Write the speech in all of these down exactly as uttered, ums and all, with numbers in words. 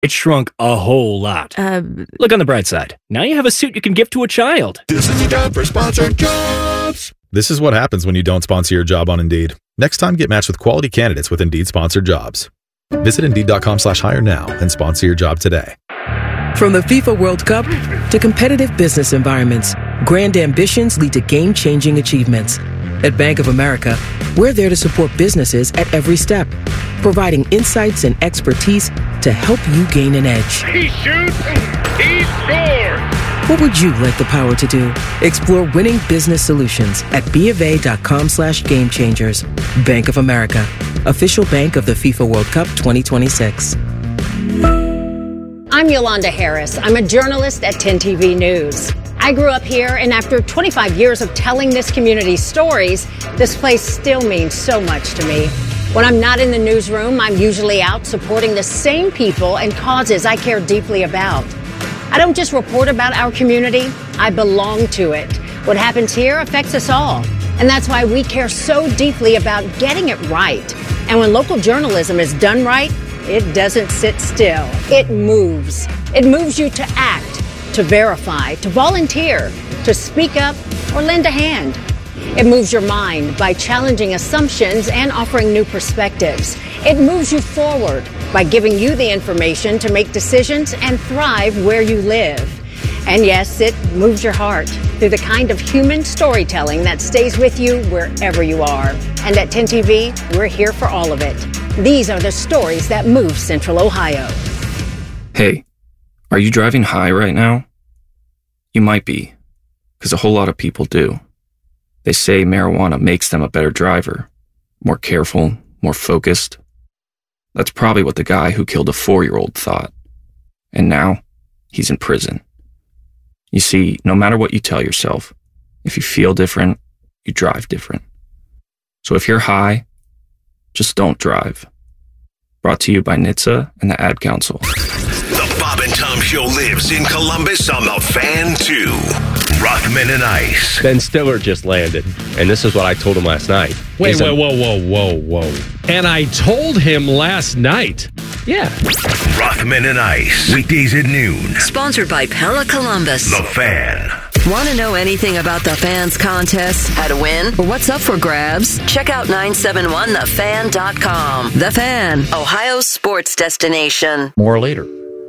It shrunk a whole lot. Uh, Look on the bright side. Now you have a suit you can give to a child. This is the time for sponsored jobs. This is what happens when you don't sponsor your job on Indeed. Next time, get matched with quality candidates with Indeed sponsored jobs. Visit Indeed.com slash hire now and sponsor your job today. From the FIFA World Cup to competitive business environments, grand ambitions lead to game-changing achievements. At Bank of America, we're there to support businesses at every step, providing insights and expertise to help you gain an edge. He shoots, he scores! What would you like the power to do? Explore winning business solutions at BofA.com slash game changers. Bank of America, official bank of the FIFA World Cup twenty twenty-six. I'm Yolanda Harris. I'm a journalist at ten T V News. I grew up here, and after twenty-five years of telling this community's stories, this place still means so much to me. When I'm not in the newsroom, I'm usually out supporting the same people and causes I care deeply about. I don't just report about our community, I belong to it. What happens here affects us all, and that's why we care so deeply about getting it right. And when local journalism is done right, it doesn't sit still. It moves. It moves you to act, to verify, to volunteer, to speak up, or lend a hand. It moves your mind by challenging assumptions and offering new perspectives. It moves you forward by giving you the information to make decisions and thrive where you live. And yes, it moves your heart through the kind of human storytelling that stays with you wherever you are. And at ten T V, we're here for all of it. These are the stories that move Central Ohio. Hey, are you driving high right now? You might be, because a whole lot of people do. They say marijuana makes them a better driver, more careful, more focused. That's probably what the guy who killed a four-year-old thought. And now, he's in prison. You see, no matter what you tell yourself, if you feel different, you drive different. So if you're high, just don't drive. Brought to you by N H T S A and the Ad Council. The Bob and Tom Show lives in Columbus on the Fan two. Rothman and Ice. Ben Stiller just landed, and this is what I told him last night. Wait, He's whoa, a- whoa, whoa, whoa, whoa. And I told him last night. Yeah. Rothman and Ice. Weekdays at noon. Sponsored by Pella Columbus. The Fan. Want to know anything about the Fan's contest, how to win, or what's up for grabs? Check out nine seven one the fan dot com. The Fan, Ohio's sports destination. More later.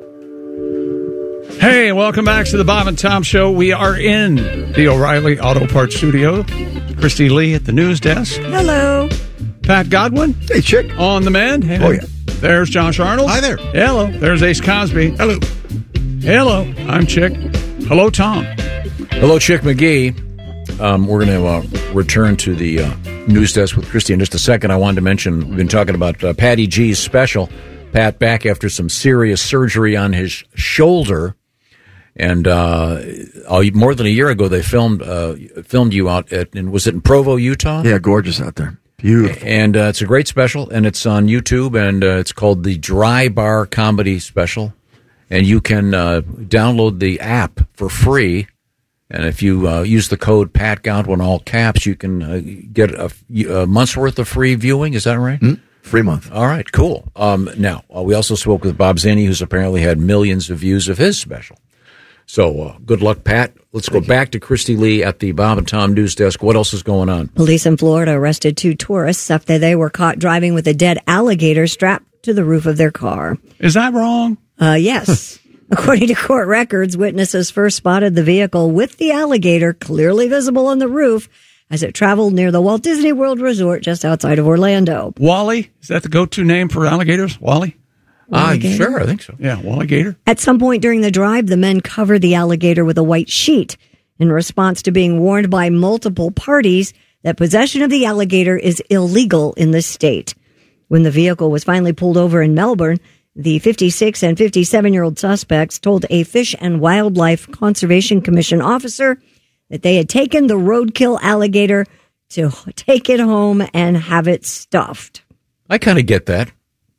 Hey, welcome back to the Bob and Tom Show. We are in the O'Reilly Auto Parts Studio. Christy Lee at the news desk. hello. Pat Godwin. Hey, Chick. On the mend. Hey, Oh, yeah. There's Josh Arnold. Hi there. Hello. There's Ace Cosby. Hello. Hello. I'm Chick. Hello, Tom. Hello, Chick McGee. Um, we're going to uh, return to the uh, news desk with Christy in just a second. I wanted to mention, we've been talking about uh, Patty G's special. Pat back after some serious surgery on his shoulder. And uh, more than a year ago, they filmed uh, filmed you out at, and was it in Provo, Utah? Yeah, gorgeous out there. Beautiful. And uh, it's a great special, and it's on YouTube, and uh, it's called the Dry Bar Comedy Special. And you can uh, download the app for free. And if you uh, use the code Pat Godwin, all caps, you can uh, get a, a month's worth of free viewing. Is that right? Mm-hmm. Free month. All right, cool. Um, now, uh, we also spoke with Bob Zinni, who's apparently had millions of views of his special. So uh, good luck, Pat. Let's go back to Christy Lee at the Bob and Tom News Desk. What else is going on? Police in Florida arrested two tourists after they were caught driving with a dead alligator strapped to the roof of their car. Is that wrong? Uh, yes. According to court records, witnesses first spotted the vehicle with the alligator clearly visible on the roof as it traveled near the Walt Disney World Resort just outside of Orlando. Wally? Is that the go-to name for alligators? Wally? Ah, uh, sure, I think so. Yeah, Wally Gator. At some point during the drive, the men covered the alligator with a white sheet in response to being warned by multiple parties that possession of the alligator is illegal in the state. When the vehicle was finally pulled over in Melbourne, the fifty-six and fifty-seven-year-old suspects told a Fish and Wildlife Conservation Commission officer that they had taken the roadkill alligator to take it home and have it stuffed. I kind of get that.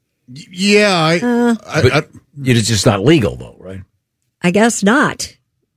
Yeah, I, uh, I, but I, it's just not legal, though, right? I guess not.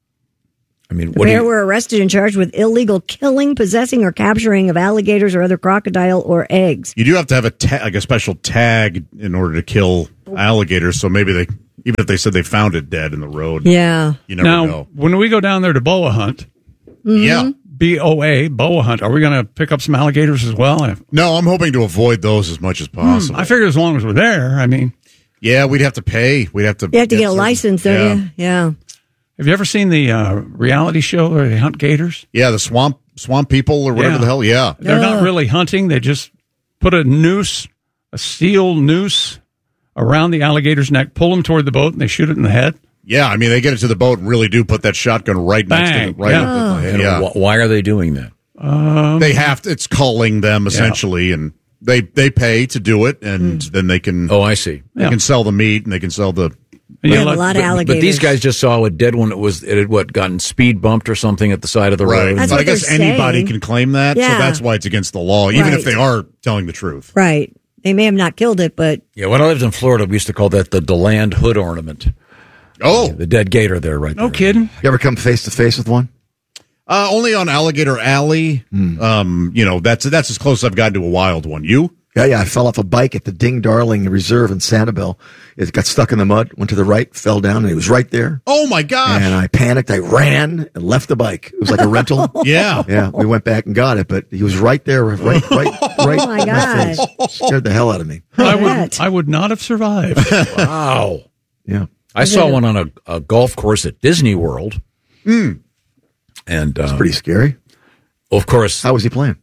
I mean, the what pair do you, were arrested and charged with illegal killing, possessing, or capturing of alligators or other crocodile or eggs. You do have to have a ta- like a special tag in order to kill alligators, so maybe they Even if they said they found it dead in the road. Yeah. You never now, know. when we go down there to boa hunt, Mm-hmm. Yeah. B O A, boa hunt, are we going to pick up some alligators as well? No, I'm hoping to avoid those as much as possible. Hmm, I figured as long as we're there, I mean. Yeah, we'd have to pay. We'd have to. You have to get a certain- license, don't yeah. you? Yeah. Have you ever seen the uh, reality show where they hunt gators? Yeah, the swamp swamp people or whatever Yeah. the hell. Yeah. They're not Ugh. really hunting. They just put a noose, a steel noose, around the alligator's neck, pull them toward the boat, and they shoot it in the head. Yeah, I mean, they get it to the boat and really do put that shotgun right next to Bang, it. Right yeah. up the, And yeah. wh- why are they doing that? Um, They have to, it's culling them essentially, and they they pay to do it, and then they can. Oh, I see. They Yeah. can sell the meat, and they can sell the. We Yeah, have like- a lot of But, alligators. but these guys just saw a dead one that was, it had what, gotten speed bumped or something at the side of the Right. road. That's But what I guess they're anybody saying. can claim that, Yeah. so that's why it's against the law, even Right. if they are telling the truth. Right. They may have not killed it, but Yeah, when I lived in Florida, we used to call that the DeLand hood ornament. Oh, The dead gator there, right no there. kidding. You ever come face to face with one? uh, only on Alligator Alley. Um, you know, that's that's as close as I've gotten to a wild one. You? Yeah, yeah. I fell off a bike at the Ding Darling Reserve in Sanibel. It got stuck in the mud, went to the right, fell down, and it was right there. Oh my gosh! And I panicked. I ran and left the bike. It was like a rental. Yeah. Yeah, we went back and got it, but he was right there, right, right, right. Oh, my in gosh. face. Scared the hell out of me. I would, bet. I would not have survived. Wow. Yeah. I saw one on a, a golf course at Disney World. Mm. And, uh, Pretty scary. of course, How was he playing?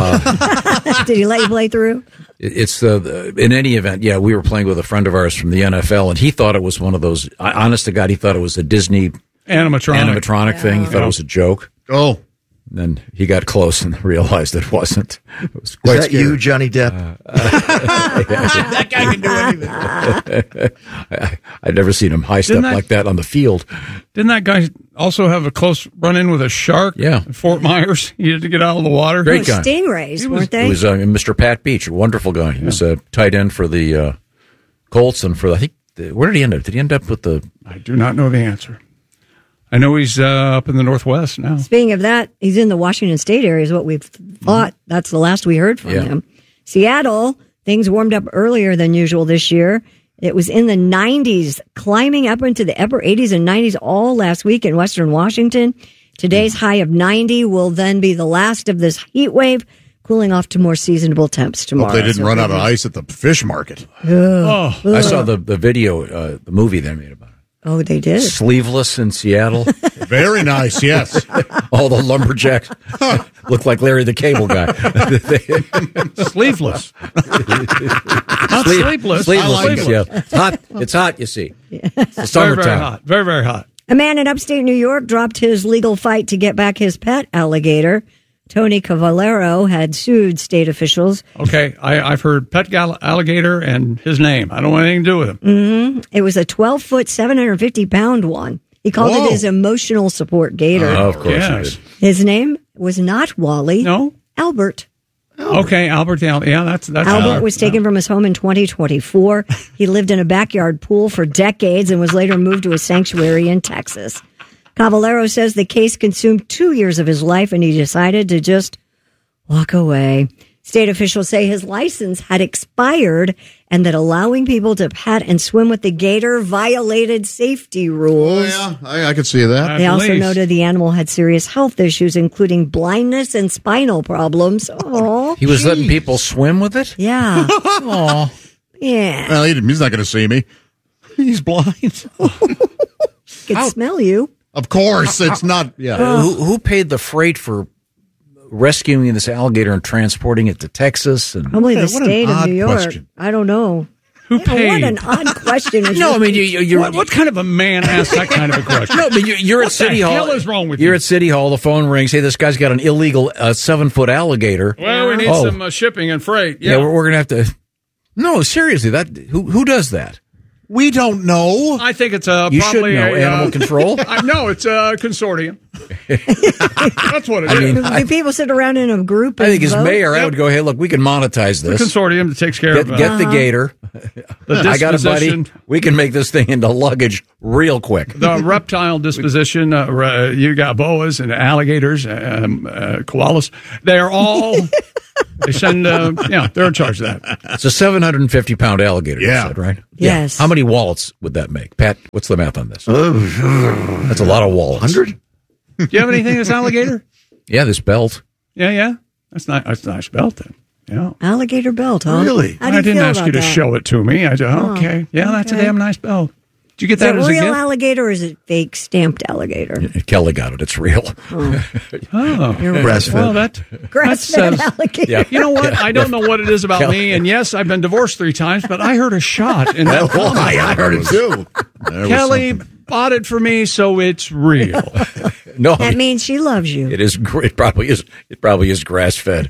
did he let you play through? it- it's the, the, in any event, yeah, we were playing with a friend of ours from the N F L, and he thought it was one of those, I, honest to God, he thought it was a Disney Animatronic. animatronic thing. He thought it was a joke. Oh, And then he got close and realized it wasn't. It was quite Is that scary. you, Johnny Depp? that guy can do anything. I, I'd never seen him high step Didn't that- like that on the field. Didn't that guy also have a close run-in with a shark? Yeah. in Fort Myers. He had to get out of the water. Great Oh, guy. stingrays, was- weren't they? It was uh, Mister Pat Beach, a wonderful guy. He was a tight end for the uh, Colts, and for I think the, where did he end up? Did he end up with the? I do not know the answer. I know he's uh, up in the Northwest now. Speaking of that, he's in the Washington State area, is what we've thought. That's the last we heard from Yeah. him. Seattle, things warmed up earlier than usual this year. It was in the nineties, climbing up into the upper eighties and nineties all last week in Western Washington. Today's high of ninety will then be the last of this heat wave, cooling off to more seasonable temps tomorrow. Hope they didn't So run out of good ice at the fish market. Oh, I saw the the video, uh, the movie they made about it. Oh, they did. Sleeveless in Seattle. Very nice, yes. All the lumberjacks look like Larry the Cable Guy. sleeveless. Not Sleeve- sleepless. Sleeveless I like in it. Seattle. It's hot. It's hot. You see, it's the Very, very summertime. hot. Very, very hot. A man in upstate New York dropped his legal fight to get back his pet alligator. Tony Cavallero had sued state officials. Okay, I, I've heard pet gal- alligator and his name. I don't want anything to do with him. hmm It was a twelve foot, seven hundred fifty pound one. He called Whoa. it his emotional support gator. Oh, of course Yes. you did. His name was not Wally. No? Albert. Okay, Albert. the Al- Yeah, that's that's Albert uh, was taken from his home in twenty twenty-four. He lived in a backyard pool for decades and was later moved to a sanctuary in Texas. Cavallero says the case consumed two years of his life and he decided to just walk away. State officials say his license had expired and that allowing people to pet and swim with the gator violated safety rules. Oh, yeah, I, I could see that. They At also least. noted the animal had serious health issues, including blindness and spinal problems. Oh, He was letting people swim with it. yeah. Oh, Yeah. Well, he, he's not going to see me. He's blind. Could smell you. Of course, it's not. Yeah. who, who paid the freight for rescuing this alligator and transporting it to Texas? And Probably the Yeah, what an state of odd New York. question. I don't know. Who Yeah, paid? What an odd question. no, I mean you, you, you're What, what kind of a man asks that kind of a question? no, but you're, you're What at City the Hall. hell is wrong with you're you? at City Hall. The phone rings. Hey, this guy's got an illegal uh, seven foot alligator. Well, we need Oh. some uh, shipping and freight. Yeah, Yeah, we're, we're gonna have to. No, seriously, that who who does that? We don't know. I think it's uh, You should probably know a, animal uh, control. I, no, it's a consortium. That's what it is. I mean, Do I, people sit around in a group? I and think as vote? mayor, I Yep. would go, hey, look, we can monetize the this. consortium that takes care Get, of uh, get the gator. the I got a buddy. disposition, We can make this thing into luggage real quick. the reptile disposition. Uh, re- you got boas and alligators, um, uh, koalas. They're all They send, uh, yeah, they're in charge of that. It's a seven hundred fifty pound alligator, Yeah. you said, right? Yes. How many wallets would that make? Pat, what's the math on this? That's a lot of wallets. one hundred? Do you have anything that's alligator? Yeah, this belt. Yeah, yeah. That's not. That's a nice belt then. Yeah. Alligator belt, huh? Really? How do you I didn't feel ask about you to that? show it to me. I said, Oh, okay. Yeah, that's a okay. damn nice belt. Did you get Is that it as a real gift? alligator or is it fake stamped alligator? Kelly got it. It's real. Oh. Oh, Breastfed. well, that Grass-fed that says- alligator. Yeah. You know what? I don't know what it is about Kelly. me, and yes, I've been divorced three times, but I heard a shot in that. Oh, I, I heard it too. There was Kelly something. bought it for me, so it's real. No, That means she loves you. it is. gr- It probably is. It probably is grass fed.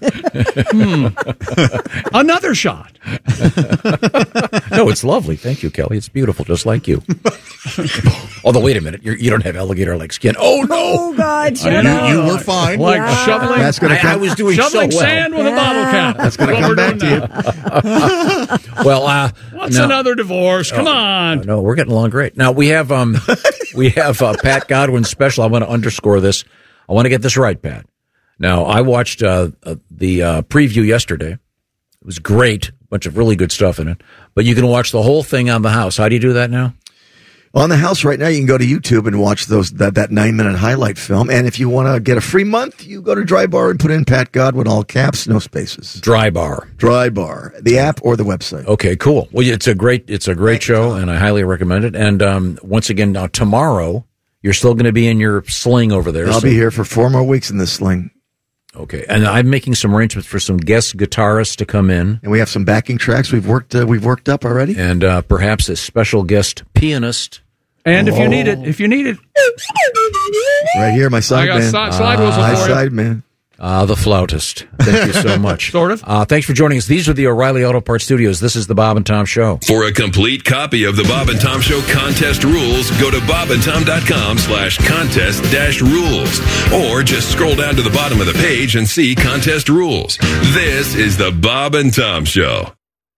Another shot. No, it's lovely. Thank you, Kelly. It's beautiful, just like you. Although, wait a minute, You're, you don't have alligator like skin. Oh no! Oh, God, shut I know. up. You were fine. Like Yeah. shoveling. That's going to I, I come. was doing so shoveling well. sand with a bottle cap. That's going to What come we're back to doing you. now. Well, uh, What's now- another divorce? Come on. No, we're getting along great. Now we have um, we have uh, Pat Godwin's special. I want to underscore this. I want to get this right, Pat. Now I watched uh, uh, the uh, preview yesterday. It was great, a bunch of really good stuff in it. But you can watch the whole thing on the house. How do you do that now? On the house right now, you can go to YouTube and watch those that, that nine minute highlight film. And if you want to get a free month, you go to Dry Bar and put in Pat Godwin, all caps, no spaces. Dry Bar, Dry Bar, the app or the website. Okay, cool. Well, it's a great it's a great show, and I highly recommend it. And um, once again, now tomorrow you're still going to be in your sling over there. I'll so- be here for four more weeks in this sling. Okay, and I'm making some arrangements for some guest guitarists to come in, and we have some backing tracks we've worked uh, we've worked up already, and uh, perhaps a special guest pianist. And if you need it, if you need it, right here, my side I got man, si- slide whistle my for you. side man. Uh, the flautist. Thank you so much. Sort of. Uh, thanks for joining us. These are the O'Reilly Auto Parts Studios. This is the Bob and Tom Show. For a complete copy of the Bob and Tom Show contest rules, go to bobandtom.com slash contest dash rules. Or just scroll down to the bottom of the page and see contest rules. This is the Bob and Tom Show.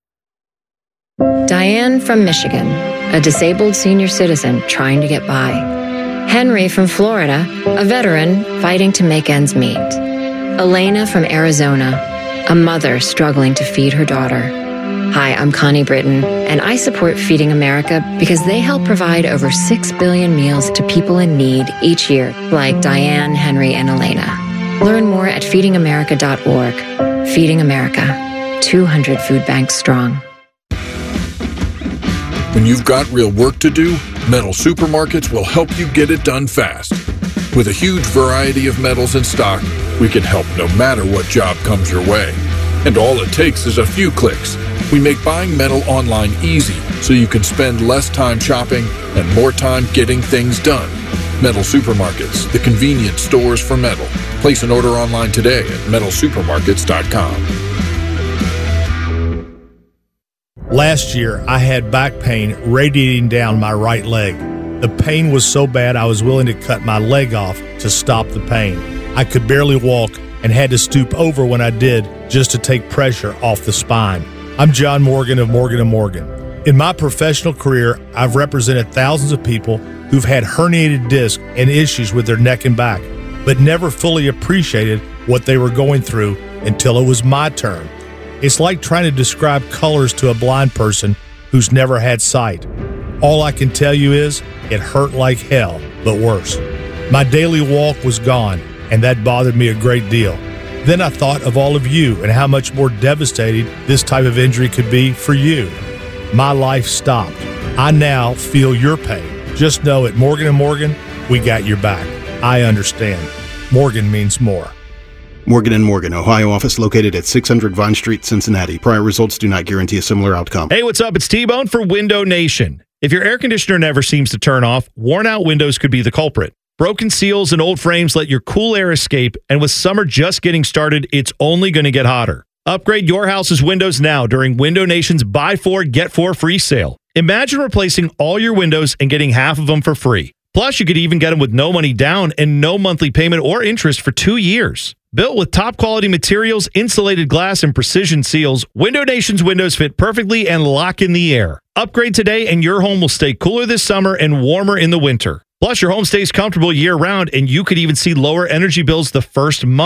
Diane from Michigan, a disabled senior citizen trying to get by. Henry from Florida, a veteran fighting to make ends meet. Elena from Arizona, a mother struggling to feed her daughter. Hi, I'm Connie Britton, and I support Feeding America because they help provide over six billion meals to people in need each year, like Diane, Henry, and Elena. Learn more at feeding america dot org. Feeding America, two hundred food banks strong. When you've got real work to do, Metal Supermarkets will help you get it done fast. With a huge variety of metals in stock, we can help no matter what job comes your way. And all it takes is a few clicks. We make buying metal online easy so you can spend less time shopping and more time getting things done. Metal Supermarkets, the convenient stores for metal. Place an order online today at metal supermarkets dot com. Last year, I had back pain radiating down my right leg. The pain was so bad I was willing to cut my leg off to stop the pain. I could barely walk and had to stoop over when I did just to take pressure off the spine. I'm John Morgan of Morgan and Morgan. In my professional career, I've represented thousands of people who've had herniated discs and issues with their neck and back, but never fully appreciated what they were going through until it was my turn. It's like trying to describe colors to a blind person who's never had sight. All I can tell you is it hurt like hell, but worse. My daily walk was gone, and that bothered me a great deal. Then I thought of all of you and how much more devastating this type of injury could be for you. My life stopped. I now feel your pain. Just know at Morgan and Morgan, we got your back. I understand. Morgan means more. Morgan and Morgan, Ohio office located at six hundred Vine Street, Cincinnati. Prior results do not guarantee a similar outcome. Hey, what's up? It's T-Bone for Window Nation. If your air conditioner never seems to turn off, worn-out windows could be the culprit. Broken seals and old frames let your cool air escape, and with summer just getting started, it's only going to get hotter. Upgrade your house's windows now during Window Nation's Buy Four, Get Four free sale. Imagine replacing all your windows and getting half of them for free. Plus, you could even get them with no money down and no monthly payment or interest for two years. Built with top-quality materials, insulated glass, and precision seals, Window Nation's windows fit perfectly and lock in the air. Upgrade today, and your home will stay cooler this summer and warmer in the winter. Plus, your home stays comfortable year-round, and you could even see lower energy bills the first month.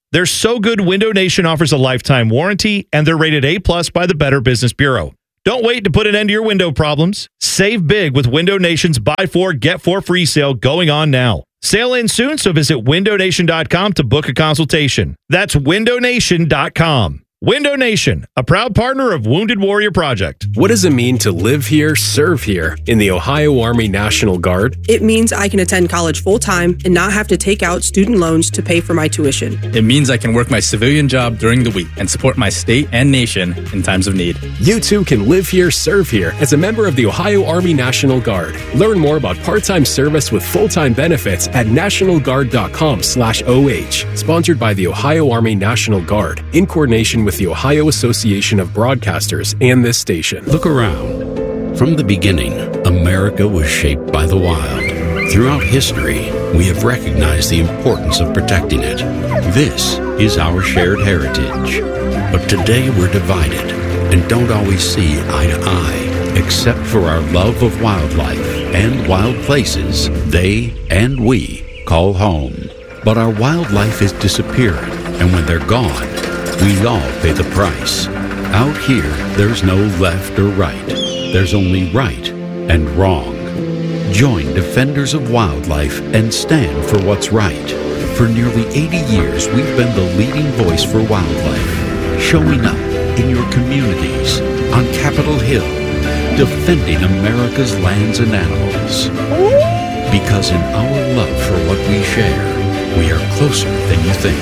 They're so good, Window Nation offers a lifetime warranty, and they're rated A plus by the Better Business Bureau. Don't wait to put an end to your window problems. Save big with Window Nation's Buy Four, Get Four free sale going on now. Sale ends soon, so visit window nation dot com to book a consultation. That's window nation dot com. Window Nation, a proud partner of Wounded Warrior Project. What does it mean to live here, serve here in the Ohio Army National Guard? It means I can attend college full-time and not have to take out student loans to pay for my tuition. It means I can work my civilian job during the week and support my state and nation in times of need. You too can live here, serve here as a member of the Ohio Army National Guard. Learn more about part-time service with full-time benefits at national guard dot com slash O H. Sponsored by the Ohio Army National Guard in coordination with the Ohio Association of Broadcasters and this station. Look around. From the beginning, America was shaped by the wild. Throughout history, we have recognized the importance of protecting it. This is our shared heritage. But today we're divided and don't always see eye to eye, except for our love of wildlife and wild places they and we call home. But our wildlife is disappearing, and when they're gone, we all pay the price. Out here, there's no left or right. There's only right and wrong. Join Defenders of Wildlife and stand for what's right. For nearly eighty years, we've been the leading voice for wildlife, showing up in your communities, on Capitol Hill, defending America's lands and animals. Because in our love for what we share, we are closer than you think.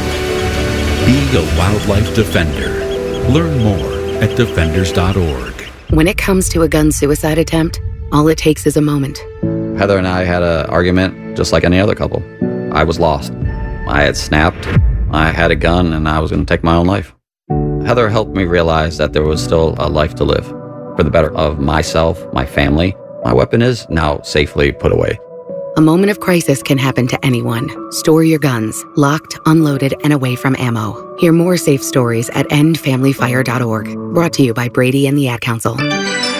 Be a wildlife defender. Learn more at defenders dot org. When it comes to a gun suicide attempt, all it takes is a moment. Heather and I had an argument just like any other couple. I was lost. I had snapped. I had a gun and I was going to take my own life. Heather helped me realize that there was still a life to live for the better of myself, my family. My weapon is now safely put away. A moment of crisis can happen to anyone. Store your guns, locked, unloaded, and away from ammo. Hear more safe stories at end family fire dot org. Brought to you by Brady and the Ad Council. The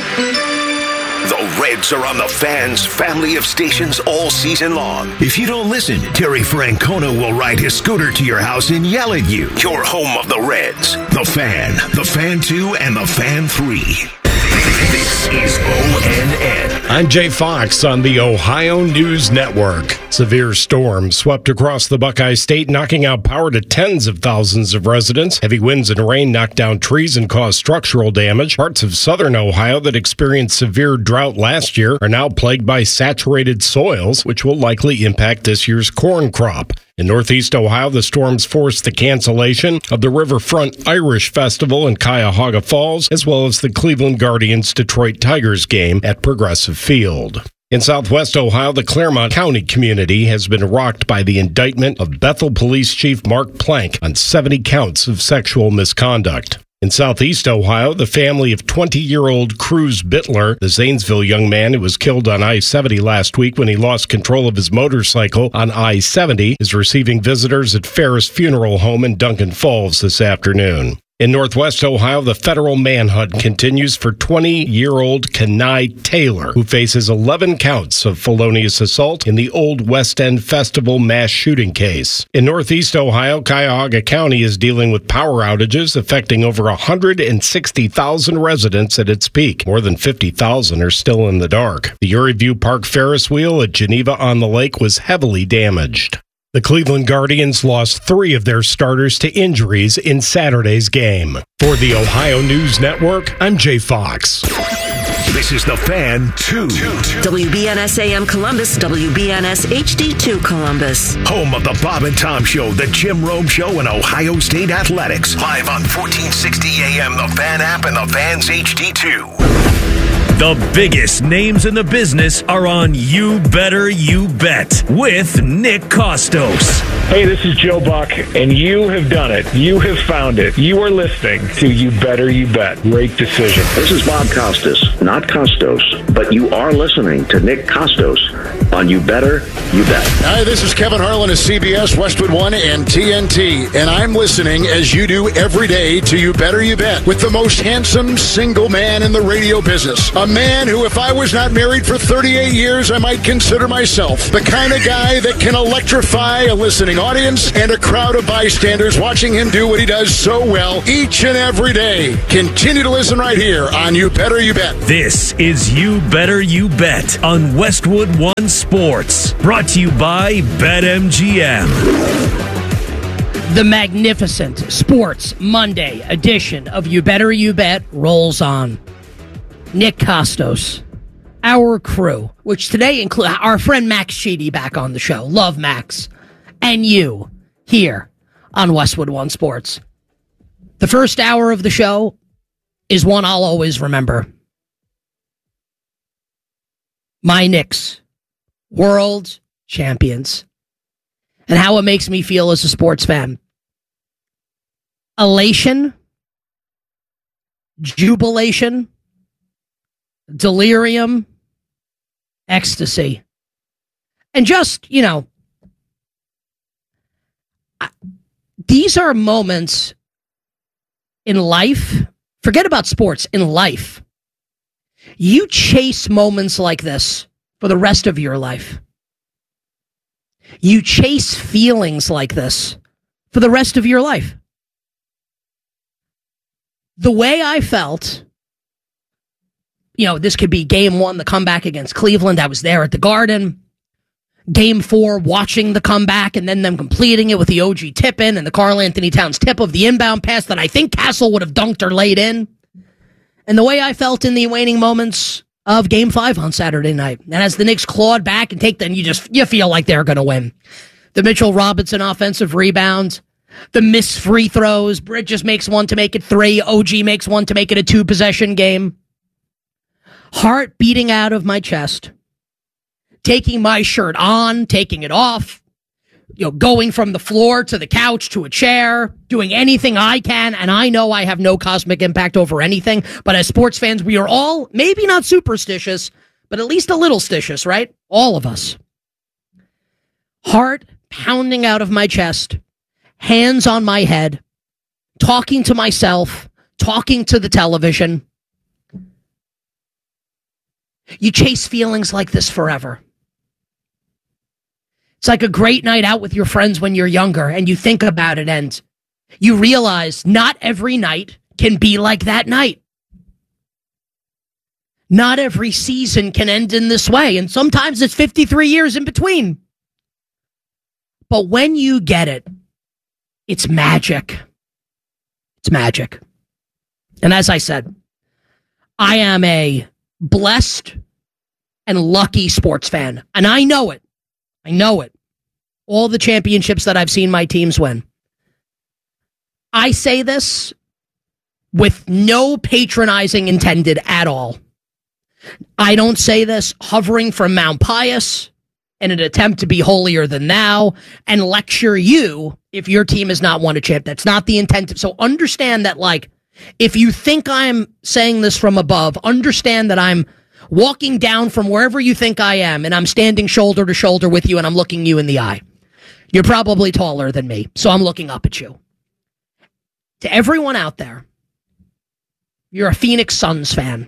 Reds are on the Fan's family of stations all season long. If you don't listen, Terry Francona will ride his scooter to your house and yell at you. You're home of the Reds. The Fan, the Fan two, and the Fan three. This is O N N. I'm Jay Fox on the Ohio News Network. Severe storms swept across the Buckeye State, knocking out power to tens of thousands of residents. Heavy winds and rain knocked down trees and caused structural damage. Parts of southern Ohio that experienced severe drought last year are now plagued by saturated soils, which will likely impact this year's corn crop. In northeast Ohio, the storms forced the cancellation of the Riverfront Irish Festival in Cuyahoga Falls, as well as the Cleveland Guardians Detroit Tigers game at Progressive Field. In southwest Ohio, the Claremont County community has been rocked by the indictment of Bethel Police Chief Mark Plank on seventy counts of sexual misconduct. In southeast Ohio, the family of twenty-year-old Cruz Bittler, the Zanesville young man who was killed on I seventy last week when he lost control of his motorcycle on I seventy, is receiving visitors at Ferris Funeral Home in Duncan Falls this afternoon. In northwest Ohio, the federal manhunt continues for twenty-year-old Kenai Taylor, who faces eleven counts of felonious assault in the Old West End Festival mass shooting case. In northeast Ohio, Cuyahoga County is dealing with power outages affecting over one hundred sixty thousand residents at its peak. More than fifty thousand are still in the dark. The Uri View Park Ferris wheel at Geneva on the Lake was heavily damaged. The Cleveland Guardians lost three of their starters to injuries in Saturday's game. For the Ohio News Network, I'm Jay Fox. This is the Fan two. W B N S A M Columbus, W B N S H D two Columbus. Home of the Bob and Tom Show, the Jim Rome Show, and Ohio State Athletics. Live on fourteen sixty A M, the Fan app, and the Fan's H D two. The biggest names in the business are on You Better You Bet with Nick Kostos. Hey, this is Joe Buck, and you have done it. You have found it. You are listening to You Better You Bet. Great decision. This is Bob Costas, not Costos, but you are listening to Nick Kostos on You Better You Bet. Hi, this is Kevin Harlan of C B S, Westwood One, and T N T, and I'm listening as you do every day to You Better You Bet with the most handsome single man in the radio business, A man who, if I was not married for thirty-eight years, I might consider myself the kind of guy that can electrify a listening audience and a crowd of bystanders watching him do what he does so well each and every day. Continue to listen right here on You Better You Bet. This is You Better You Bet on Westwood One Sports. Brought to you by BetMGM. The magnificent Sports Monday edition of You Better You Bet rolls on. Nick Kostos, our crew, which today includes our friend Max Sheedy back on the show. Love Max. And you here on Westwood One Sports. The first hour of the show is one I'll always remember. My Knicks, world champions, and how it makes me feel as a sports fan. Elation, jubilation, delirium, ecstasy. And just, you know, these are moments in life. Forget about sports, in life. You chase moments like this for the rest of your life. You chase feelings like this for the rest of your life. The way I felt, you know, this could be game one, the comeback against Cleveland. I was there at the Garden. Game four, watching the comeback and then them completing it with the O G tip in and the Karl Anthony Towns tip of the inbound pass that I think Castle would have dunked or laid in. And the way I felt in the waning moments of game five on Saturday night. And as the Knicks clawed back and take them, you just, you feel like they're going to win. The Mitchell Robinson offensive rebound, the missed free throws, Bridges makes one to make it three, O G makes one to make it a two possession game. Heart beating out of my chest. Taking my shirt on, taking it off, you know, going from the floor to the couch to a chair, doing anything I can, and I know I have no cosmic impact over anything, but as sports fans, we are all, maybe not superstitious, but at least a little stitious, right? All of us. Heart pounding out of my chest, hands on my head, talking to myself, talking to the television. You chase feelings like this forever. It's like a great night out with your friends when you're younger and you think about it and you realize not every night can be like that night. Not every season can end in this way, and sometimes it's fifty-three years in between. But when you get it, it's magic. It's magic. And as I said, I am a blessed and lucky sports fan, and I know it. I know it. All the championships that I've seen my teams win. I say this with no patronizing intended at all. I don't say this hovering from Mount Pius in an attempt to be holier than thou and lecture you if your team has not won a champ. That's not the intent. So understand that, like, if you think I'm saying this from above, understand that I'm walking down from wherever you think I am, and I'm standing shoulder to shoulder with you, and I'm looking you in the eye. You're probably taller than me, so I'm looking up at you. To everyone out there, you're a Phoenix Suns fan.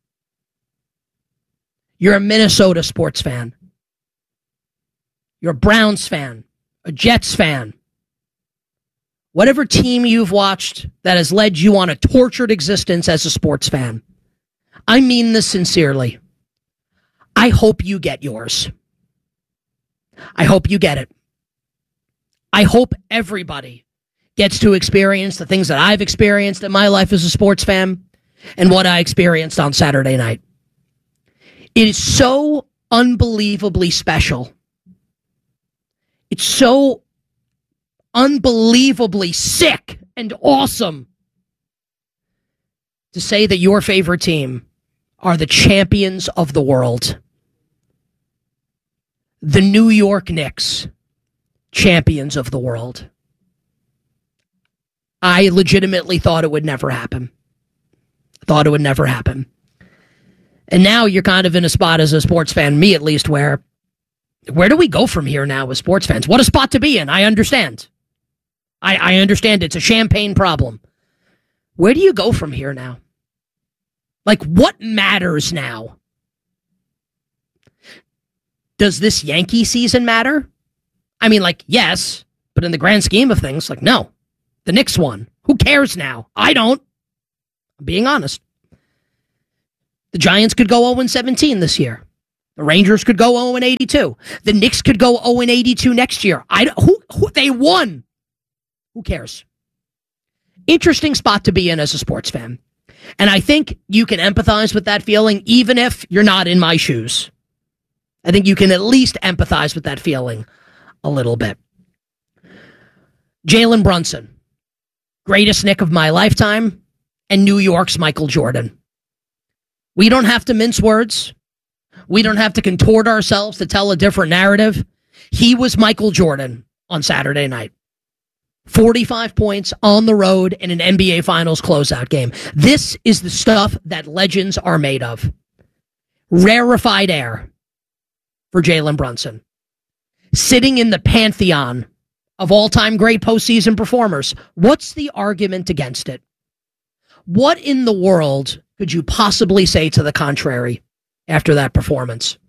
You're a Minnesota sports fan. You're a Browns fan, a Jets fan. Whatever team you've watched that has led you on a tortured existence as a sports fan, I mean this sincerely. I hope you get yours. I hope you get it. I hope everybody gets to experience the things that I've experienced in my life as a sports fan and what I experienced on Saturday night. It is so unbelievably special. It's so unbelievably sick and awesome to say that your favorite team are the champions of the world. The New York Knicks, champions of the world. I legitimately thought it would never happen. Thought it would never happen. And now you're kind of in a spot as a sports fan, me at least, where where do we go from here now with sports fans? What a spot to be in. I understand. I, I understand it's a champagne problem. Where do you go from here now? Like, what matters now? Does this Yankee season matter? I mean, like, yes, but in the grand scheme of things, like, no. The Knicks won. Who cares now? I don't. I'm being honest. The Giants could go oh and seventeen this year. The Rangers could go oh and eighty-two. The Knicks could go oh and eighty-two next year. I don't, who, who they won. Who cares? Interesting spot to be in as a sports fan. And I think you can empathize with that feeling even if you're not in my shoes. I think you can at least empathize with that feeling a little bit. Jalen Brunson, greatest Knick of my lifetime, and New York's Michael Jordan. We don't have to mince words. We don't have to contort ourselves to tell a different narrative. He was Michael Jordan on Saturday night. forty-five points on the road in an N B A Finals closeout game. This is the stuff that legends are made of. Rarefied air for Jalen Brunson. Sitting in the pantheon of all-time great postseason performers. What's the argument against it? What in the world could you possibly say to the contrary after that performance?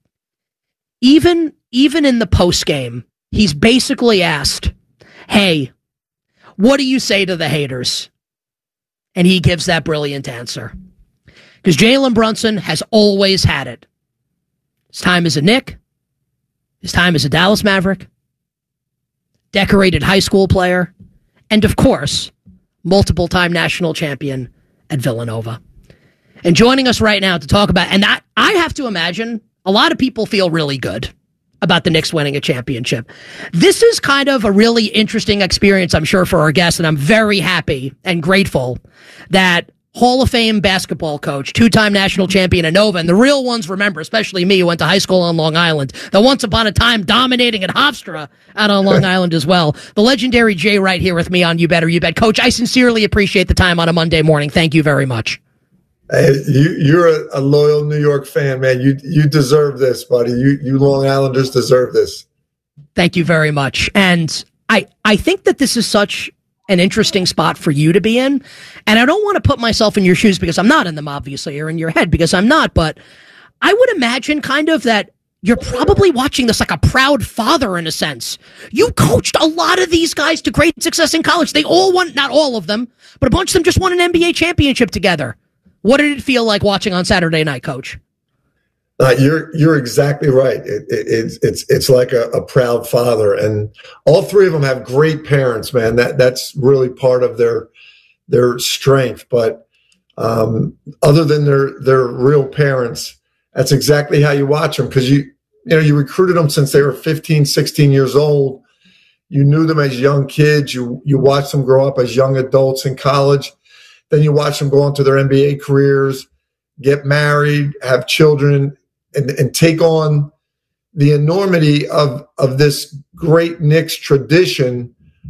Even, even in the postgame, he's basically asked, hey, what do you say to the haters? And he gives that brilliant answer. Because Jalen Brunson has always had it. His time as a Knick, his time as a Dallas Maverick, decorated high school player, and of course, multiple-time national champion at Villanova. And joining us right now to talk about, and I, I have to imagine, a lot of people feel really good about the Knicks winning a championship. This is kind of a really interesting experience, I'm sure, for our guests, and I'm very happy and grateful that Hall of Fame basketball coach, two-time national champion at Nova, and the real ones remember, especially me, who went to high school on Long Island, the once upon a time dominating at Hofstra out on Long Island as well. The legendary Jay Wright here with me on You Better You Bet. Coach, I sincerely appreciate the time on a Monday morning. Thank you very much. Hey, you, you're a, a loyal New York fan, man. You you deserve this, buddy. You you Long Islanders deserve this. Thank you very much. And I I think that this is such an interesting spot for you to be in. And I don't want to put myself in your shoes because I'm not in them, obviously, or in your head because I'm not. But I would imagine kind of that you're probably watching this like a proud father in a sense. You coached a lot of these guys to great success in college. They all won, not all of them, but a bunch of them just won an N B A championship together. What did it feel like watching on Saturday night, Coach? Uh, you're you're exactly right. It, it, it's it's it's like a, a proud father, and all three of them have great parents, man. That that's really part of their their strength. But um, other than their their real parents, that's exactly how you watch them because you you know you recruited them since they were fifteen, sixteen years old. You knew them as young kids. You you watched them grow up as young adults in college. Then you watch them go on to their N B A careers, get married, have children. And, and take on the enormity of of this great Knicks tradition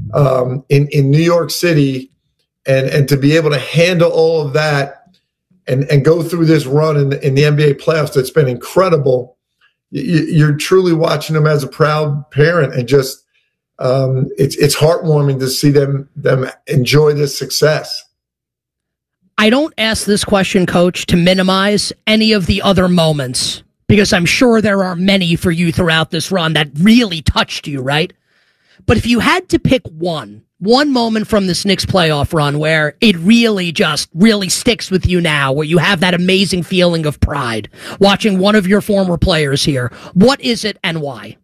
um, in in New York City, and and to be able to handle all of that and and go through this run in the, in the N B A playoffs that's been incredible. You, you're truly watching them as a proud parent, and just um, it's it's heartwarming to see them them enjoy this success. I don't ask this question, Coach, to minimize any of the other moments, because I'm sure there are many for you throughout this run that really touched you, right? But if you had to pick one, one moment from this Knicks playoff run where it really just really sticks with you now, where you have that amazing feeling of pride watching one of your former players here, what is it and why?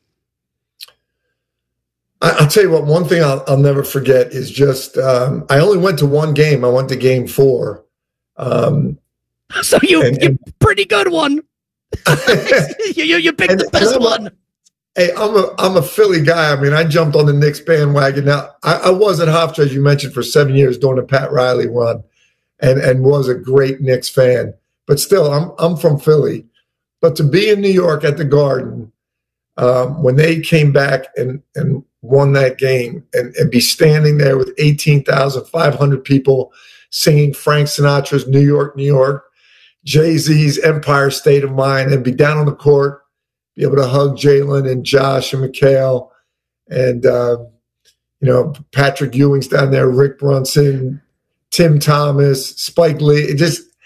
I'll tell you what, one thing I'll, I'll never forget is just, um, I only went to one game. I went to game four. Um, so you, and, you're a pretty good one. you, you, you picked and, the best I'm one. A, hey, I'm a, I'm a Philly guy. I mean, I jumped on the Knicks bandwagon. Now, I, I was at Hofstra, as you mentioned, for seven years during the Pat Riley run and, and was a great Knicks fan. But still, I'm, I'm from Philly. But to be in New York at the Garden, um, when they came back and, and won that game and, and be standing there with eighteen thousand five hundred people singing Frank Sinatra's New York, New York, Jay-Z's Empire State of Mind, and be down on the court, be able to hug Jalen and Josh and Mikal and, uh, you know, Patrick Ewing's down there, Rick Brunson, Tim Thomas, Spike Lee. It just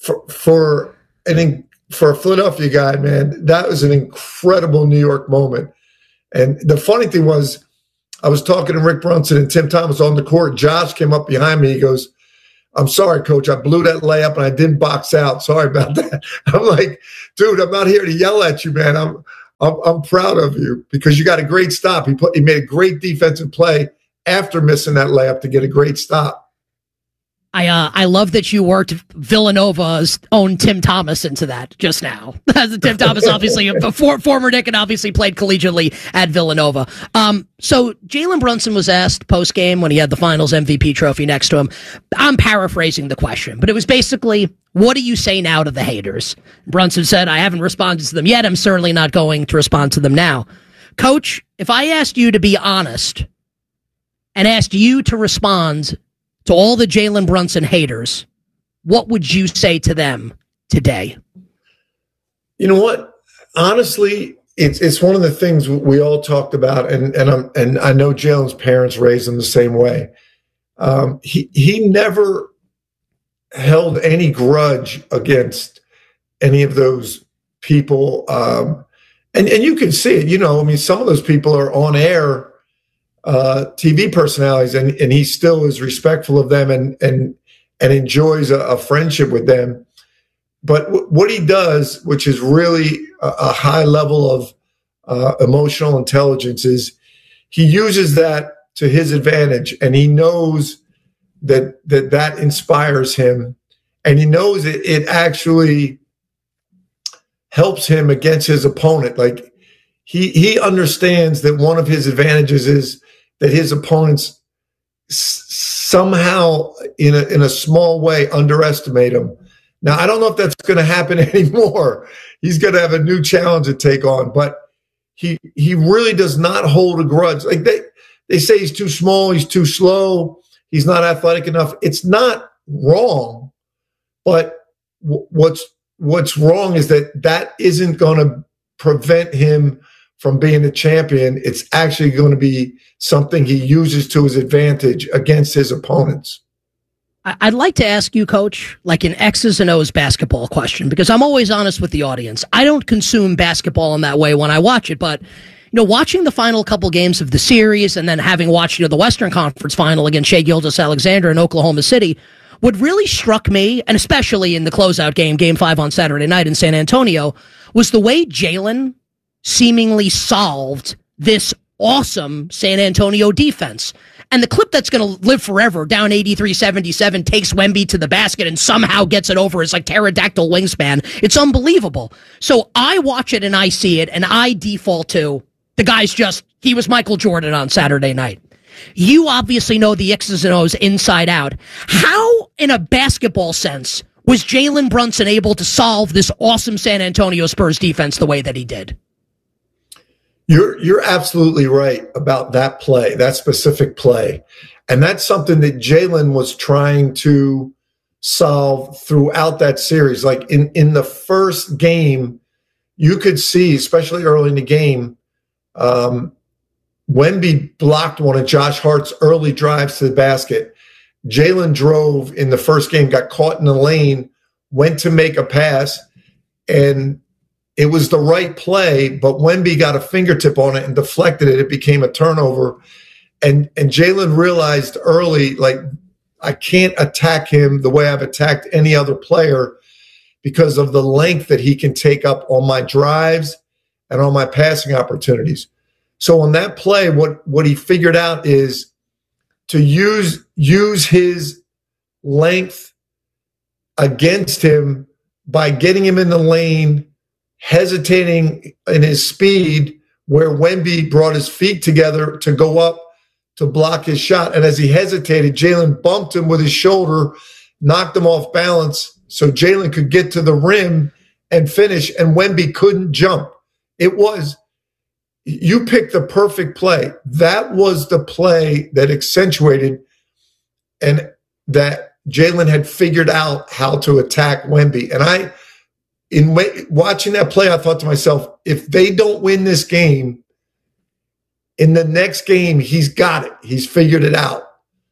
for for an for a Philadelphia guy, man, that was an incredible New York moment. And the funny thing was, I was talking to Rick Brunson and Tim Thomas on the court. Josh came up behind me. He goes, "I'm sorry, coach. I blew that layup and I didn't box out. Sorry about that." I'm like, dude, I'm not here to yell at you, man. I'm I'm, I'm proud of you because you got a great stop. He put he made a great defensive play after missing that layup to get a great stop. I uh, I love that you worked Villanova's own Tim Thomas into that just now. Tim Thomas, obviously, a for, former Knick and obviously played collegiately at Villanova. Um, so Jalen Brunson was asked post-game when he had the Finals M V P trophy next to him. I'm paraphrasing the question, but it was basically, what do you say now to the haters? Brunson said, I haven't responded to them yet. I'm certainly not going to respond to them now. Coach, if I asked you to be honest and asked you to respond to all the Jalen Brunson haters, what would you say to them today? You know what? Honestly, it's it's one of the things we all talked about, and and I'm and I know Jalen's parents raised him the same way. Um, he he never held any grudge against any of those people, um, and and you can see it. You know, I mean, some of those people are on air. Uh, T V personalities, and, and he still is respectful of them and and and enjoys a, a friendship with them. But w- what he does, which is really a, a high level of uh, emotional intelligence, is he uses that to his advantage, and he knows that that that inspires him, and he knows it, it actually helps him against his opponent. Like he he understands that one of his advantages is that his opponents s- somehow in a, in a small way underestimate him. Now, I don't know if that's going to happen anymore. He's going to have a new challenge to take on, but he he really does not hold a grudge. Like they, they say he's too small, he's too slow, he's not athletic enough. It's not wrong, but w- what's what's wrong is that that isn't going to prevent him from being a champion. It's actually going to be something he uses to his advantage against his opponents. I'd like to ask you, Coach, like an X's and O's basketball question, because I'm always honest with the audience. I don't consume basketball in that way when I watch it, but you know, watching the final couple games of the series and then having watched, you know, the Western Conference final against Shai Gilgeous-Alexander in Oklahoma City, what really struck me, and especially in the closeout game, game five on Saturday night in San Antonio, was the way Jalen seemingly solved this awesome San Antonio defense. And the clip that's going to live forever, down eighty-three seventy-seven, takes Wemby to the basket and somehow gets it over. It's like pterodactyl wingspan. It's unbelievable. So I watch it and I see it and I default to the guy's just, he was Michael Jordan on Saturday night. You obviously know the X's and O's inside out. How, in a basketball sense, was Jalen Brunson able to solve this awesome San Antonio Spurs defense the way that he did? You're you're absolutely right about that play, that specific play. And that's something that Jalen was trying to solve throughout that series. Like in, in the first game, you could see, especially early in the game, um, Wemby blocked one of Josh Hart's early drives to the basket. Jalen drove in the first game, got caught in the lane, went to make a pass, and it was the right play, but Wemby got a fingertip on it and deflected it. It became a turnover. And and Jalen realized early, like, I can't attack him the way I've attacked any other player because of the length that he can take up on my drives and on my passing opportunities. So on that play, what, what he figured out is to use use his length against him by getting him in the lane, hesitating in his speed, where Wemby brought his feet together to go up to block his shot. And as he hesitated, Jalen bumped him with his shoulder, knocked him off balance so Jalen could get to the rim and finish, and Wemby couldn't jump. It was, you picked the perfect play. That was the play that accentuated and that Jalen had figured out how to attack Wemby. And I, in watching that play, I thought to myself, if they don't win this game, in the next game, he's got it. He's figured it out.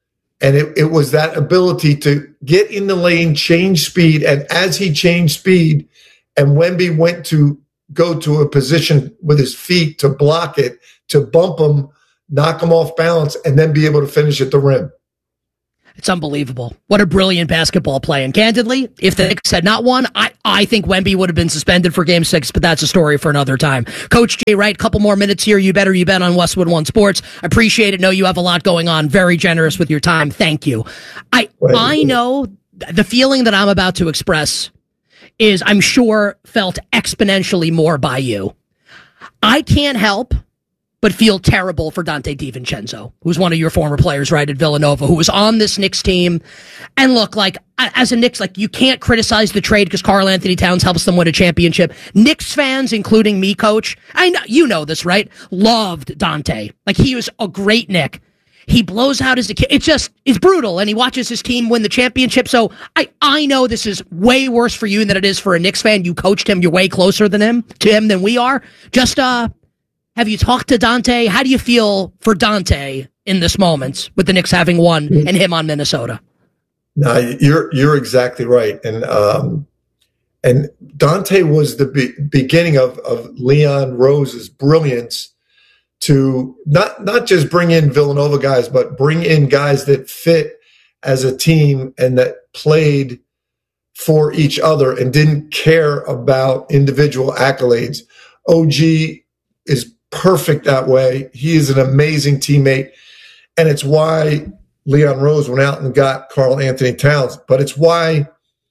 And it, it was that ability to get in the lane, change speed. And as he changed speed and Wemby went to go to a position with his feet to block it, to bump him, knock him off balance, and then be able to finish at the rim. It's unbelievable. What a brilliant basketball play. And candidly, if the Knicks had not won, I, I think Wemby would have been suspended for game six, but that's a story for another time. Coach Jay Wright, couple more minutes here. You better you bet on Westwood One Sports. Appreciate it. Know you have a lot going on. Very generous with your time. Thank you. I I know the feeling that I'm about to express is, I'm sure, felt exponentially more by you. I can't help but feel terrible for Donte DiVincenzo, who's one of your former players, right, at Villanova, who was on this Knicks team. And look, like, as a Knicks, like, you can't criticize the trade because Karl Anthony Towns helps them win a championship. Knicks fans, including me, Coach, I know, you know this, right, loved Donte. Like, he was a great Knick. He blows out as a kid. It's just, it's brutal, and he watches his team win the championship. So I, I know this is way worse for you than it is for a Knicks fan. You coached him. You're way closer than him, to him than we are. Just, uh, have you talked to Donte? How do you feel for Donte in this moment with the Knicks having won and him on Minnesota? No, you're you're exactly right, and um, and Donte was the be- beginning of of Leon Rose's brilliance to not not just bring in Villanova guys, but bring in guys that fit as a team and that played for each other and didn't care about individual accolades. O G is perfect that way. He is an amazing teammate. And it's why Leon Rose went out and got Karl Anthony Towns. But it's why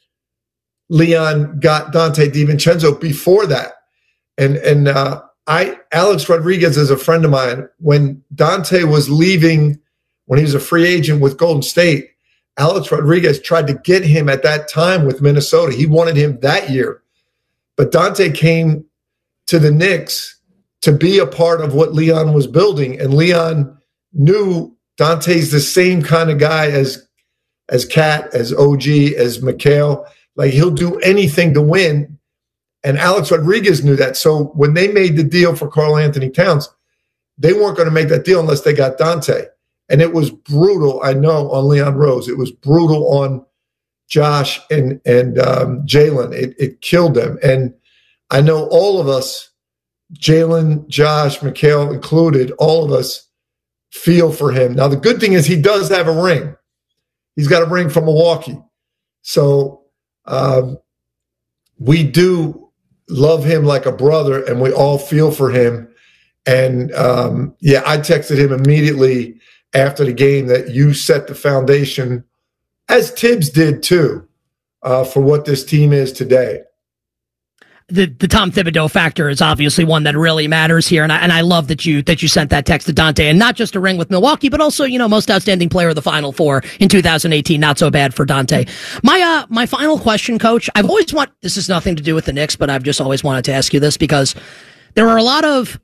Leon got Donte DiVincenzo before that. And and uh, I Alex Rodriguez is a friend of mine. When Donte was leaving, when he was a free agent with Golden State, Alex Rodriguez tried to get him at that time with Minnesota. He wanted him that year. But Donte came to the Knicks to be a part of what Leon was building. And Leon knew Dante's the same kind of guy as as Cat, as O G, as Mikal. Like, he'll do anything to win. And Alex Rodriguez knew that. So when they made the deal for Karl Anthony Towns, they weren't going to make that deal unless they got Donte. And it was brutal, I know, on Leon Rose. It was brutal on Josh and, and um, Jalen. It, it killed them. And I know all of us, Jalen, Josh, Mikal included, all of us feel for him. Now, the good thing is he does have a ring. He's got a ring from Milwaukee. So um, we do love him like a brother, and we all feel for him. And, um, yeah, I texted him immediately after the game that you set the foundation, as Tibbs did too, uh, for what this team is today. The the Tom Thibodeau factor is obviously one that really matters here, and I and I love that you that you sent that text to Donte, and not just a ring with Milwaukee, but also, you know, most outstanding player of the Final Four in two thousand eighteen. Not so bad for Donte. My uh my final question, Coach. I've always want this has nothing to do with the Knicks, but I've just always wanted to ask you this because there are a lot of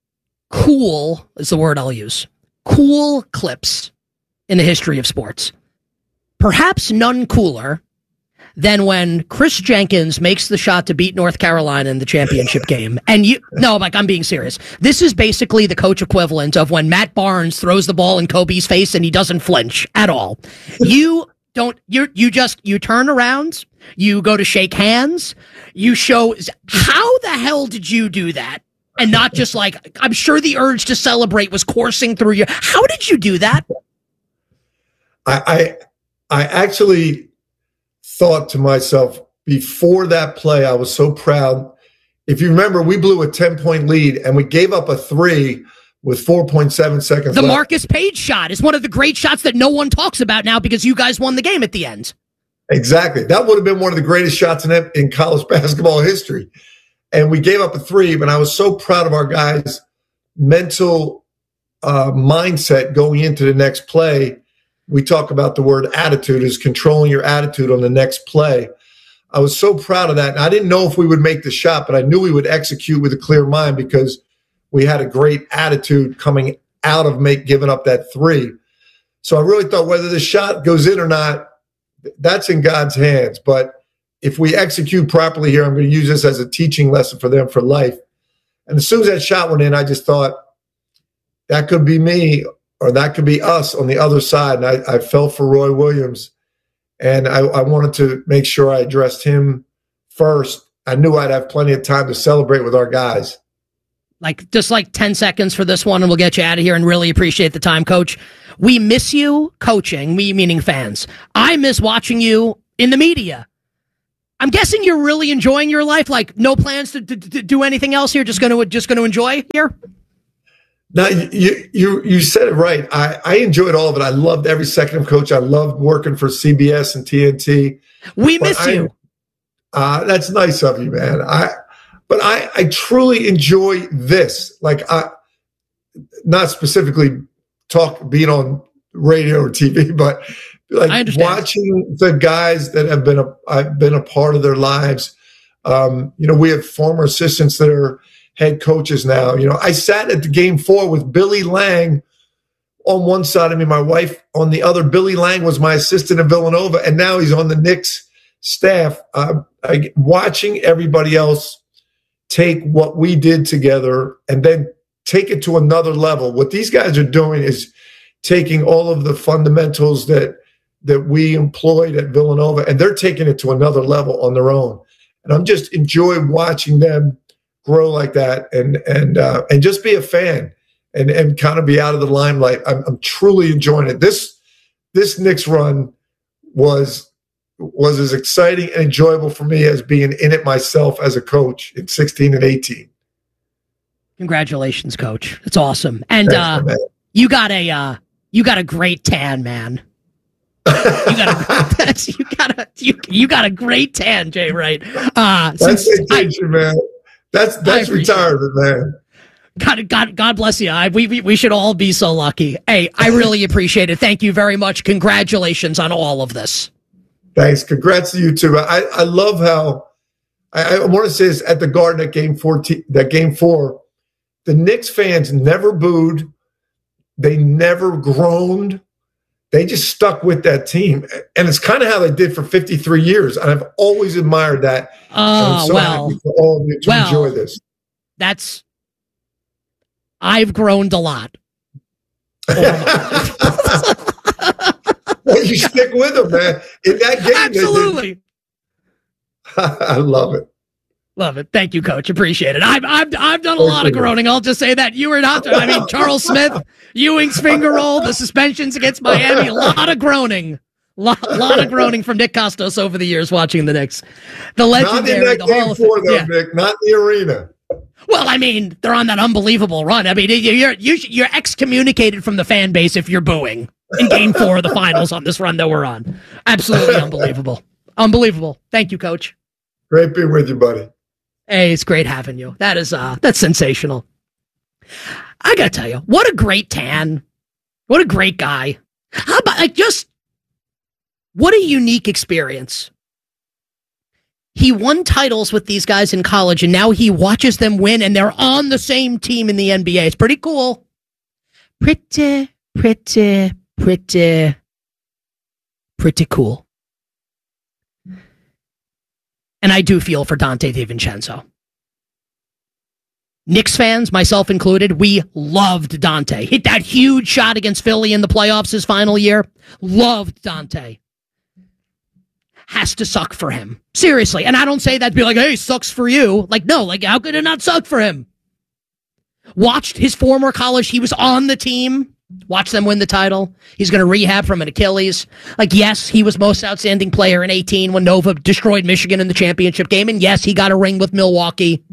cool is the word I'll use cool clips in the history of sports. Perhaps none cooler than when Chris Jenkins makes the shot to beat North Carolina in the championship game. And you, no, like, I'm being serious. This is basically the coach equivalent of when Matt Barnes throws the ball in Kobe's face and he doesn't flinch at all. You don't, you you just, you turn around, you go to shake hands, you show, how the hell did you do that? And not just like, I'm sure the urge to celebrate was coursing through you. How did you do that? I, I, I actually thought to myself before that play, I was so proud. If you remember, we blew a ten-point lead, and we gave up a three with four point seven seconds the left. The Marcus Page shot is one of the great shots that no one talks about now because you guys won the game at the end. Exactly. That would have been one of the greatest shots in, in college basketball history. And we gave up a three, but I was so proud of our guys' mental uh, mindset going into the next play. We talk about the word attitude is controlling your attitude on the next play. I was so proud of that. And I didn't know if we would make the shot, but I knew we would execute with a clear mind because we had a great attitude coming out of make giving up that three. So I really thought whether the shot goes in or not, that's in God's hands. But if we execute properly here, I'm going to use this as a teaching lesson for them for life. And as soon as that shot went in, I just thought that could be me or that could be us on the other side. And I, I felt for Roy Williams, and I, I wanted to make sure I addressed him first. I knew I'd have plenty of time to celebrate with our guys. Like, just like ten seconds for this one, and we'll get you out of here, and really appreciate the time, Coach. We miss you coaching, me meaning fans. I miss watching you in the media. I'm guessing you're really enjoying your life. Like, no plans to, to, to do anything else here. Just going to just going to enjoy here. No, you you you said it right. I, I enjoyed all of it. I loved every second of coach. I loved working for C B S and T N T. We miss I, you. Uh, that's nice of you, man. I but I I truly enjoy this. Like, I not specifically talk being on radio or T V, but like watching the guys that have been a I've been a part of their lives. Um, you know, we have former assistants that are head coaches now. You know, I sat at the game four with Billy Lang on one side of me, my wife on the other. Billy Lang was my assistant in Villanova, and now he's on the Knicks staff. Uh, I, watching everybody else take what we did together and then take it to another level. What these guys are doing is taking all of the fundamentals that that we employed at Villanova, and they're taking it to another level on their own. And I'm just enjoying watching them grow like that, and and uh, and just be a fan, and and kind of be out of the limelight. I'm, I'm truly enjoying it. This this Knicks run was was as exciting and enjoyable for me as being in it myself as a coach in sixteen and eighteen. Congratulations, Coach. It's awesome, and Thanks, uh, you got a uh, you got a great tan, man. you got a you got a you, you got a great tan, Jay Wright. Uh, that's vacation, man. That's that's retirement, man. God, God, God bless you. I, we, we we should all be so lucky. Hey, I really appreciate it. Thank you very much. Congratulations on all of this. Thanks. Congrats to you too. I, I love how I, I want to say this at the Garden at game four. That game four, the Knicks fans never booed. They never groaned. They just stuck with that team. And it's kind of how they did for fifty-three years. And I've always admired that. Oh, I'm so well, happy for all of you to well, enjoy this. That's, I've groaned a lot. Well, you stick with them, man. In that game, absolutely. I love it. Love it. Thank you, Coach. Appreciate it. I've I've I've done a lot of groaning. I'll just say that you were not. I mean, Charles Smith, Ewing's finger roll, the suspensions against Miami. A lot of groaning. A lot, lot of groaning from Nick Kostos over the years watching the Knicks. The legendary, not in that the game Hall four, of, though, yeah. Nick. Not in the arena. Well, I mean, they're on that unbelievable run. I mean, you're you're you're excommunicated from the fan base if you're booing in Game Four of the Finals on this run that we're on. Absolutely unbelievable, unbelievable. Thank you, Coach. Great being with you, buddy. Hey, it's great having you. That is uh, that's sensational. I gotta tell you, what a great tan. What a great guy. How about like just what a unique experience. He won titles with these guys in college, and now he watches them win, and they're on the same team in the N B A. It's pretty cool. Pretty, pretty, pretty, pretty cool. And I do feel for Donte DiVincenzo. Knicks fans, myself included, we loved Donte. Hit that huge shot against Philly in the playoffs his final year. Loved Donte. Has to suck for him. Seriously. And I don't say that to be like, hey, sucks for you. Like, no, like, how could it not suck for him? Watched his former college. He was on the team. Watch them win the title. He's going to rehab from an Achilles. Like, yes, he was most outstanding player in eighteen when Nova destroyed Michigan in the championship game. And yes, he got a ring with Milwaukee.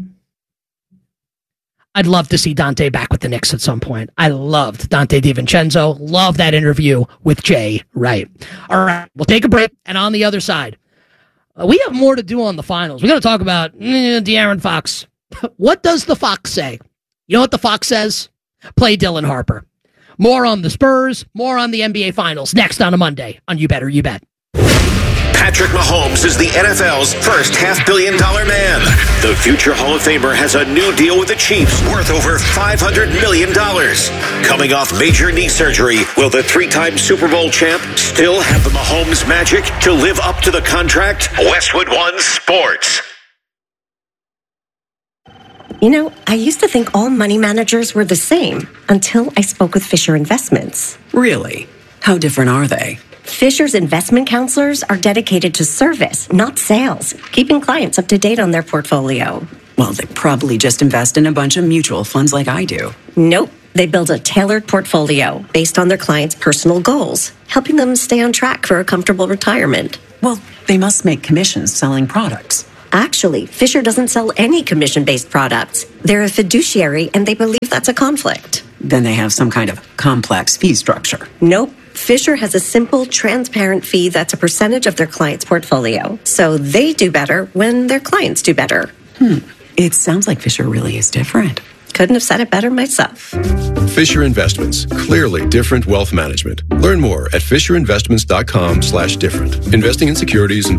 I'd love to see Donte back with the Knicks at some point. I loved Donte DiVincenzo. Love that interview with Jay Wright. All right, we'll take a break. And on the other side, uh, we have more to do on the finals. We're going to talk about eh, De'Aaron Fox. What does the Fox say? You know what the Fox says? Play Dylan Harper. More on the Spurs, more on the N B A Finals next on a Monday on You Better You Bet. Patrick Mahomes is the N F L's first half-billion dollar man. The future Hall of Famer has a new deal with the Chiefs worth over five hundred million dollars. Coming off major knee surgery, will the three-time Super Bowl champ still have the Mahomes magic to live up to the contract? Westwood One Sports. You know, I used to think all money managers were the same until I spoke with Fisher Investments. Really? How different are they? Fisher's investment counselors are dedicated to service, not sales, keeping clients up to date on their portfolio. Well, they probably just invest in a bunch of mutual funds like I do. Nope. They build a tailored portfolio based on their clients' personal goals, helping them stay on track for a comfortable retirement. Well, they must make commissions selling products. Actually, Fisher doesn't sell any commission-based products. They're a fiduciary, and they believe that's a conflict. Then they have some kind of complex fee structure. Nope. Fisher has a simple, transparent fee that's a percentage of their client's portfolio. So they do better when their clients do better. Hmm. It sounds like Fisher really is different. Couldn't have said it better myself. Fisher Investments. Clearly different wealth management. Learn more at fisher investments dot com slash different. Investing in securities and